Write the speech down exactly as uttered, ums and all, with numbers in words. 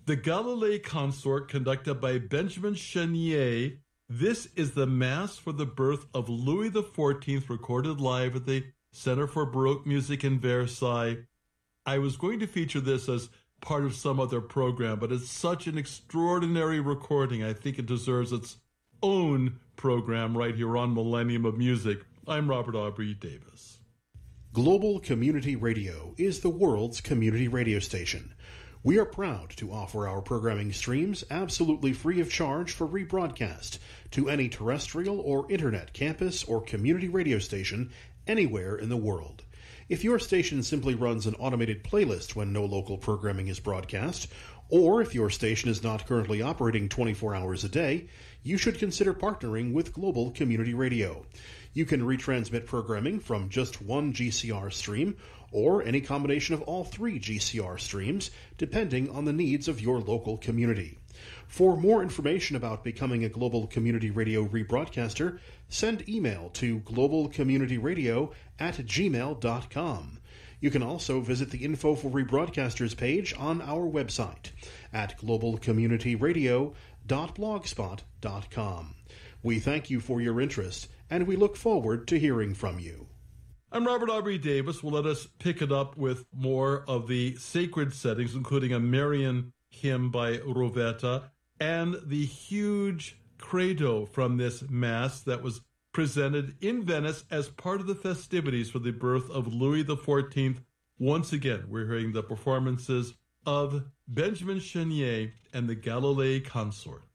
The Galilei Consort, conducted by Benjamin Chenier. This is the Mass for the birth of Louis the fourteenth, recorded live at the Center for Baroque Music in Versailles. I was going to feature this as part of some other program, but it's such an extraordinary recording. I think it deserves its own program right here on Millennium of Music. I'm Robert Aubrey Davis. Global Community Radio is the world's community radio station. We are proud to offer our programming streams absolutely free of charge for rebroadcast to any terrestrial or internet campus or community radio station anywhere in the world. If your station simply runs an automated playlist when no local programming is broadcast, or if your station is not currently operating twenty-four hours a day, you should consider partnering with Global Community Radio. You can retransmit programming from just one G C R stream or any combination of all three G C R streams, depending on the needs of your local community. For more information about becoming a Global Community Radio rebroadcaster, send email to globalcommunityradio at gmail dot com. You can also visit the Info for Rebroadcasters page on our website at global community radio dot blogspot dot com. We thank you for your interest, and we look forward to hearing from you. I'm Robert Aubrey Davis. Well, let us pick it up with more of the sacred settings, including a Marian hymn by Rovetta and the huge credo from this Mass that was presented in Venice as part of the festivities for the birth of Louis the fourteenth. Once again, we're hearing the performances of Benjamin Chenier and the Galilei Consort.